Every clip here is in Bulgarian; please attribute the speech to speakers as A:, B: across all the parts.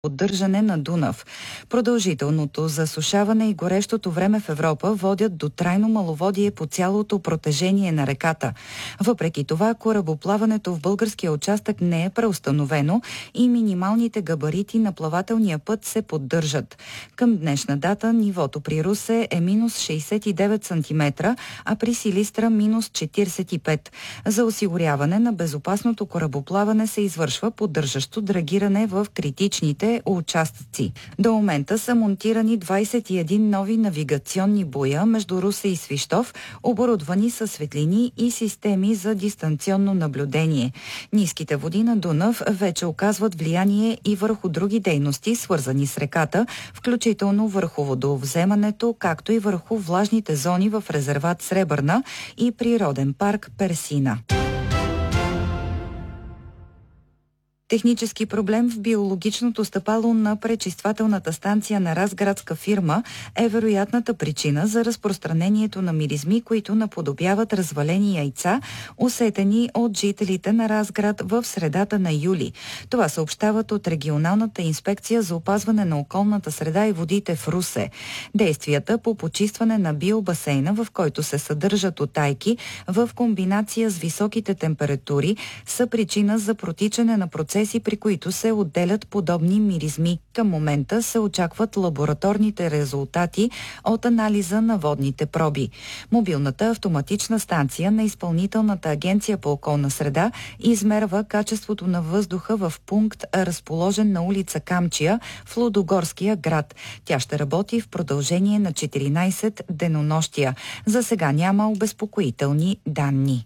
A: поддържане на Дунав. Продължителното засушаване и горещото време в Европа водят до трайно маловодие по цялото протежение на реката. Въпреки това, корабоплаването в българския участък не е преустановено и минималните габарити на плавателния път се поддържат. Към днешна дата нивото при Русе е минус 69 см, а при Силистра минус 45. За осигуряване на безопасното корабоплаване се извършва поддържащо драгиране в критичните участъци. До момента са монтирани 21 нови навигационни буя между Русе и Свищов, оборудвани с светлини и системи за дистанционно наблюдение. Ниските води на Дунав вече оказват влияние и върху други дейности, свързани с реката, включително върху водовземането, както и върху влажните зони в резерват Сребърна и природен парк Персина. Технически проблем в биологичното стъпало на пречиствателната станция на разградска фирма е вероятната причина за разпространението на миризми, които наподобяват развалени яйца, усетени от жителите на Разград в средата на юли. Това съобщават от Регионалната инспекция за опазване на околната среда и водите в Русе. Действията по почистване на биобасейна, в който се съдържат утайки, в комбинация с високите температури, са причина за протичане на процеси, при които се отделят подобни миризми. Към момента се очакват лабораторните резултати от анализа на водните проби. Мобилната автоматична станция на Изпълнителната агенция по околна среда измерва качеството на въздуха в пункт, разположен на улица Камчия в Лудогорския град. Тя ще работи в продължение на 14 денонощия. За сега няма обезпокоителни данни.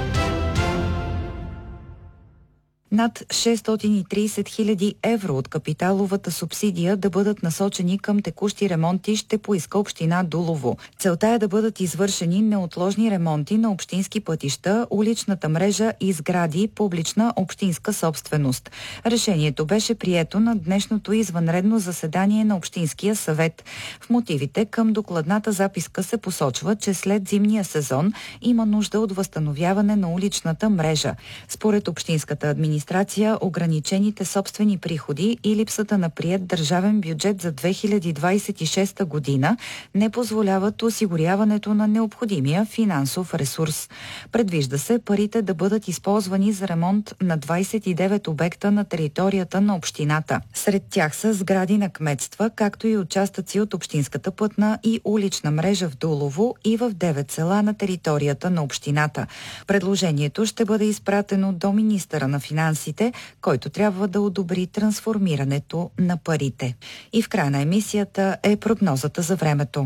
A: Над 630 хиляди евро от капиталовата субсидия да бъдат насочени към текущи ремонти ще поиска община Дулово. Целта е да бъдат извършени неотложни ремонти на общински пътища, уличната мрежа и сгради публична общинска собственост. Решението беше прието на днешното извънредно заседание на Общинския съвет. В мотивите към докладната записка се посочва, че след зимния сезон има нужда от възстановяване на уличната мрежа. Според общинската администрация, ограничените собствени приходи и липсата на приет държавен бюджет за 2026 година не позволяват осигуряването на необходимия финансов ресурс. Предвижда се парите да бъдат използвани за ремонт на 29 обекта на територията на общината. Сред тях са сгради на кметства, както и участъци от общинската пътна и улична мрежа в Дулово и в 9 села на територията на общината. Предложението ще бъде изпратено до министъра на финансите, който трябва да одобри трансформирането на парите. И в края на емисията е прогнозата за времето.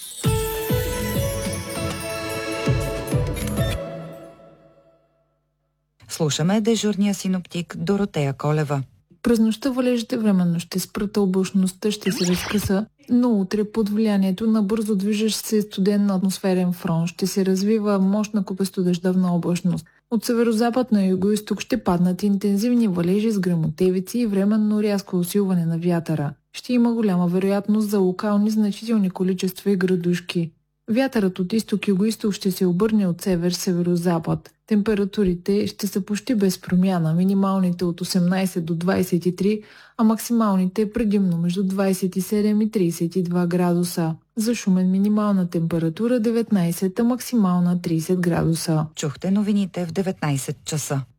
A: Слушаме дежурния синоптик Доротея Колева.
B: През нощта валежите временно ще спрат, облачността ще се разкъса, но утре под влиянието на бързо движещ се студен атмосферен фронт ще се развива мощна купестодъждавна облачност. От северозапад на югоизток ще паднат интензивни валежи с гръмотевици и временно рязко усилване на вятъра. Ще има голяма вероятност за локални значителни количества и градушки. Вятърът от изток-югоизток ще се обърне от север-северозапад. Температурите ще са почти без промяна, минималните от 18 до 23, а максималните предимно между 27 и 32 градуса. За Шумен минимална температура 19, а максимална 30 градуса.
A: Чухте новините в 19 часа.